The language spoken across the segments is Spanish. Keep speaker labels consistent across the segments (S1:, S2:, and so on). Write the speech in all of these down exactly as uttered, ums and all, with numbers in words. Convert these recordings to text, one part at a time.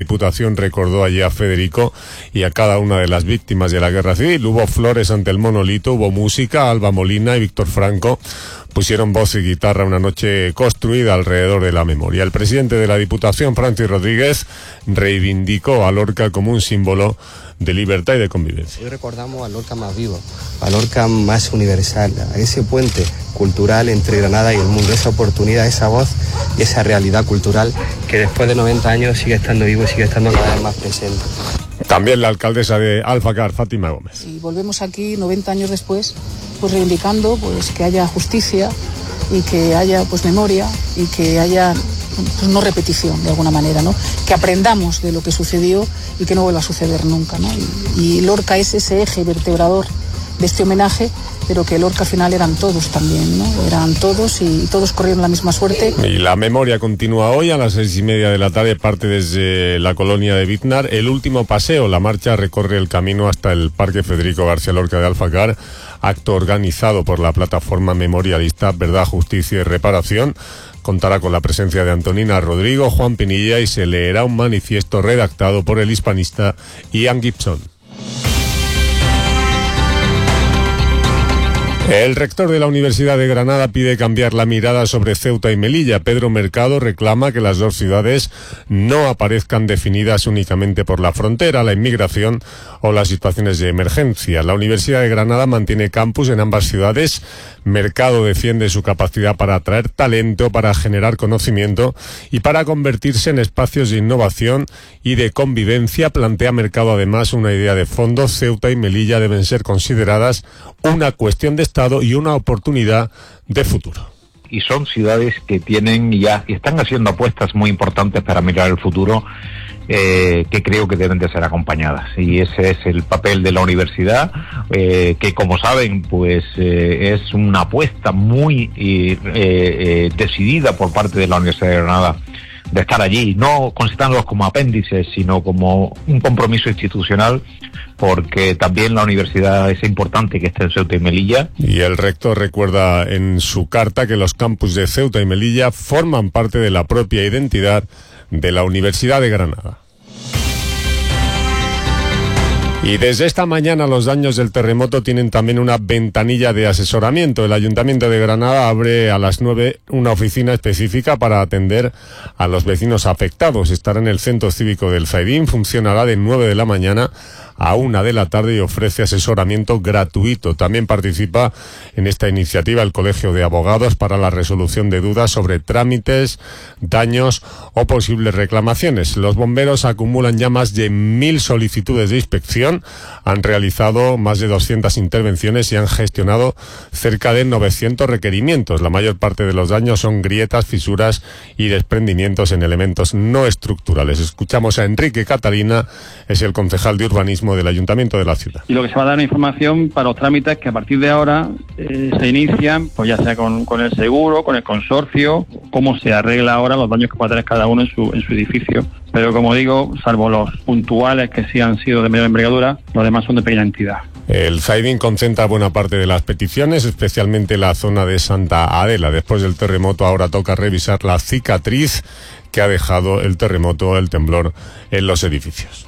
S1: Diputación recordó allí a Federico y a cada una de las víctimas de la Guerra Civil. Hubo flores ante el monolito, hubo música, Alba Molina y Víctor Franco pusieron voz y guitarra una noche construida alrededor de la memoria. El presidente de la Diputación, Francis Rodríguez, reivindicó a Lorca como un símbolo de libertad y de convivencia.
S2: Hoy recordamos a Lorca más vivo, a Lorca más universal, a ese puente cultural entre Granada y el mundo, esa oportunidad, esa voz y esa realidad cultural que después de noventa años sigue estando vivo y sigue estando cada vez más presente.
S1: También la alcaldesa de Alfacar, Fátima Gómez.
S3: Y volvemos aquí noventa años después, pues reivindicando pues que haya justicia y que haya pues memoria y que haya pues, no repetición de alguna manera, ¿no? Que aprendamos de lo que sucedió y que no vuelva a suceder nunca, ¿no? Y, y Lorca es ese eje vertebrador de este homenaje, pero que Lorca al final eran todos también, ¿no? Eran todos y, y todos corrieron la misma suerte.
S1: Y la memoria continúa hoy a las seis y media de la tarde, parte desde la colonia de Biznar. El último paseo, la marcha recorre el camino hasta el Parque Federico García Lorca de Alfacar, acto organizado por la plataforma memorialista Verdad, Justicia y Reparación. Contará con la presencia de Antonina Rodrigo, Juan Pinilla y se leerá un manifiesto redactado por el hispanista Ian Gibson. El rector de la Universidad de Granada pide cambiar la mirada sobre Ceuta y Melilla. Pedro Mercado reclama que las dos ciudades no aparezcan definidas únicamente por la frontera, la inmigración o las situaciones de emergencia. La Universidad de Granada mantiene campus en ambas ciudades. Mercado defiende su capacidad para atraer talento, para generar conocimiento y para convertirse en espacios de innovación y de convivencia. Plantea Mercado además una idea de fondo: Ceuta y Melilla deben ser consideradas una cuestión de Estado y una oportunidad de futuro.
S4: Y son ciudades que tienen ya, y están haciendo apuestas muy importantes para mirar el futuro, eh, que creo que deben de ser acompañadas. Y ese es el papel de la universidad, eh, que como saben, pues eh, es una apuesta muy eh, eh, decidida por parte de la Universidad de Granada de estar allí, no considerándolos como apéndices, sino como un compromiso institucional, porque también la universidad es importante que esté en Ceuta y Melilla.
S1: Y el rector recuerda en su carta que los campus de Ceuta y Melilla forman parte de la propia identidad de la Universidad de Granada. Y desde esta mañana los daños del terremoto tienen también una ventanilla de asesoramiento. El Ayuntamiento de Granada abre a las nueve una oficina específica para atender a los vecinos afectados. Estará en el Centro Cívico del Zaidín, funcionará de nueve de la mañana a una de la tarde y ofrece asesoramiento gratuito. También participa en esta iniciativa el Colegio de Abogados para la resolución de dudas sobre trámites, daños o posibles reclamaciones. Los bomberos acumulan ya más de mil solicitudes de inspección, han realizado más de doscientas intervenciones y han gestionado cerca de novecientos requerimientos. La mayor parte de los daños son grietas, fisuras y desprendimientos en elementos no estructurales. Escuchamos a Enrique Catalina, es el concejal de urbanismo del Ayuntamiento de la ciudad.
S5: Y lo que se va a dar información para los trámites que a partir de ahora eh, se inician, pues ya sea con, con el seguro, con el consorcio, cómo se arregla ahora los daños que pueda tener cada uno en su, en su edificio. Pero como digo, salvo los puntuales que sí han sido de mayor envergadura, los demás son de pequeña entidad.
S1: El Zaidín concentra buena parte de las peticiones, especialmente la zona de Santa Adela. Después del terremoto ahora toca revisar la cicatriz que ha dejado el terremoto, el temblor en los edificios.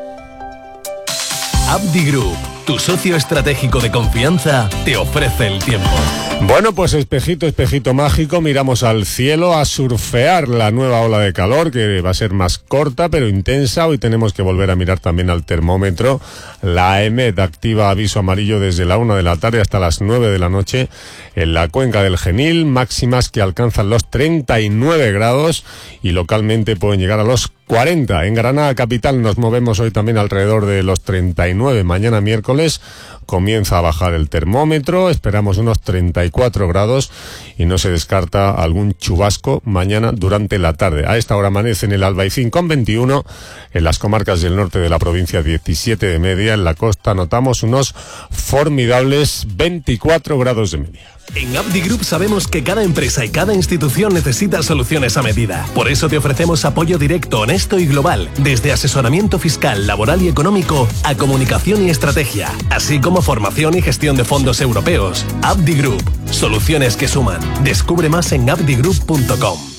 S6: Abdi Group, tu socio estratégico de confianza, te ofrece el tiempo.
S1: Bueno, pues espejito, espejito mágico, miramos al cielo a surfear la nueva ola de calor, que va a ser más corta pero intensa. Hoy tenemos que volver a mirar también al termómetro. La EMET activa aviso amarillo desde la una de la tarde hasta las nueve de la noche en la cuenca del Genil, máximas que alcanzan los treinta y nueve grados y localmente pueden llegar a los cuarenta. En Granada capital nos movemos hoy también alrededor de los treinta y nueve. Mañana miércoles comienza a bajar el termómetro, esperamos unos treinta y cuatro grados y no se descarta algún chubasco mañana durante la tarde. A esta hora amanece en el Albaicín con veintiuno, en las comarcas del norte de la provincia diecisiete de media, en la costa notamos unos formidables veinticuatro grados de media.
S6: En Abdi Group sabemos que cada empresa y cada institución necesita soluciones a medida. Por eso te ofrecemos apoyo directo, honesto y global, desde asesoramiento fiscal, laboral y económico a comunicación y estrategia, así como formación y gestión de fondos europeos. Abdi Group, soluciones que suman. Descubre más en abdi group punto com.